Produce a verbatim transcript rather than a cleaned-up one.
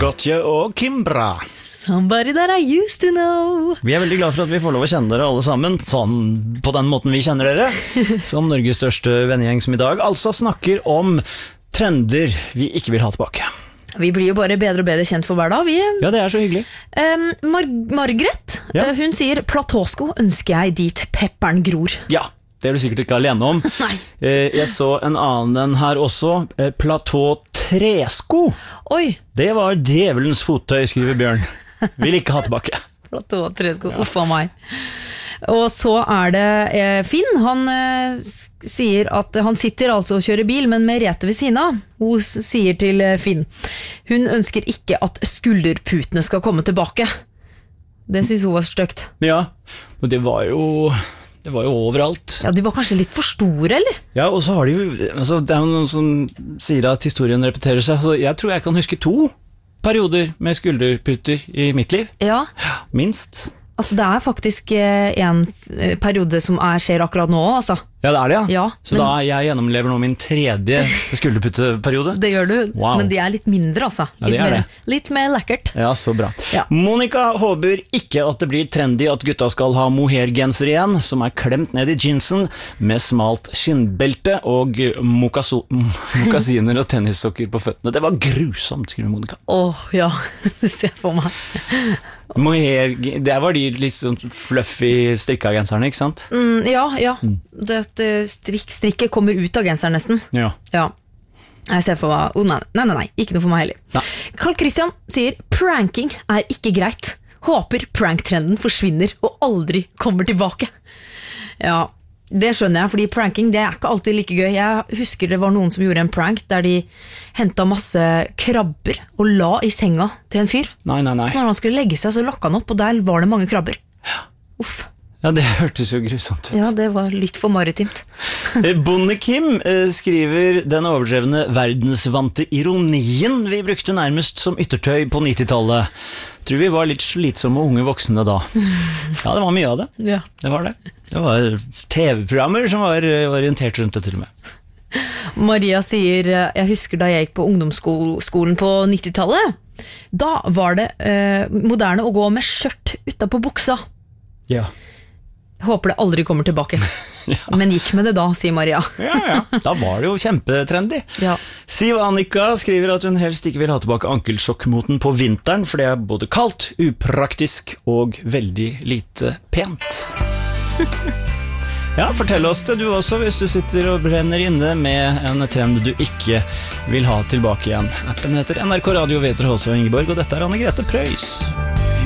Gotye og Kimbra. Somebody that I used to know. Vi er veldig glad for at vi får lov å kjenne dere alle sammen, sånn på den måten vi kjenner dere, som Norges største vennegjeng som i dag, altså snakker om trender vi ikke vil ha tilbake. Vi blir jo bare bedre og bedre kjent for hver dag, vi. Ja, det er så hyggelig. Um, Mar Margaret, Ja. uh, hun sier, platåsko ønsker jeg dit pepperen gror. Ja, det er du sikkert ikke alene om. Nei. Eh, Jeg så en annen her også, eh, platå tresko. Oi, Det var djevelens fottøy, skriver Bjørn. Vil ikke ha tilbake. platå, tresko, ja. Uffa meg. Og så er det eh, Finn, han eh, s- sier at han sitter altså og kjører bil, men Merete ved siden av. Hun s- sier til eh, Finn, hun ønsker ikke at skulderputene skal komme tilbake. Det synes hun var støkt. Ja, og det var jo... Det var jo overalt. Ja, de var kanskje litt for store, eller? Ja, og så har de jo... Altså, det er jo noen som sier at historien repeterer seg, så jeg tror jeg kan huske to perioder med skulderputter i mitt liv. Ja, Minst. altså det er faktisk eh, en eh, periode som er, skjer akkurat nå, altså. Ja, det er det, ja. Ja, så men- da jeg gjennomlever nå min tredje skulderputteperiode. Det gjør du, Wow. men de er litt mindre, altså. Ja, Litt, de er mer, det. litt mer lekkert. Ja, så bra. Ja. Monica håper ikke at det blir trendy at gutta skal ha mohairgenser igjen, som er klemt ned i jeansen med smalt skinnbelte og mokaso- mokasiner og tennissokker på føttene. Det var grusomt, skriver Monica. Åh, ja, det ser jeg på meg. Mohair, det var de litt sånn fluffy strikka genserne, ikke sant? Mm, ja, ja. Det, det strikk, strikket kommer ut av genseren nesten. Ja. Ja. Jeg ser for meg, oh, nei, nei, nei, nei, ikke noe for meg heller. Nei. Carl Christian sier, pranking er ikke greit. Håper pranktrenden forsvinner og aldri kommer tilbake. Ja, det skjønner jeg, fordi pranking det er ikke alltid like gøy. Jeg husker det var noen som gjorde en prank der de hentet masse krabber og la i senga til en fyr. Nei, nei, nei. Så når han skulle legge seg, så lokket han opp, og der var det mange krabber. Uff. Ja, det hørtes jo grusomt ut. Ja, det var litt for maritimt. Eh, Bonde Kim eh, skriver den overdrevne verdensvante ironien vi brukte nærmest som yttertøy på nittitallet. Tror vi var litt slitsomme unge voksne da. Ja, det var mye av det. Ja. Det var det. Det var tv-programmer som var eh, orientert rundt det til og med. Maria sier, jeg husker da jeg gikk på ungdomsskolen på nittitallet, da var det eh, moderne å gå med skjørt utenpå buksa. Ja. Håper det aldri kommer tilbake. Ja. Men gikk med det da, sier Maria. Ja, ja. Da var det jo kjempetrendy. Ja. Siv Annika skriver at hun helst ikke vil ha tilbake ankelsjokkmoten på vinteren, for det er både kaldt, upraktisk og veldig lite pent. Ja, fortell oss det du også, hvis du sitter og brenner inne med en trend du ikke vil ha tilbake igjen. Appen heter N R K Radio, Veter Håse og Ingeborg, og dette er Anne Grete Preus.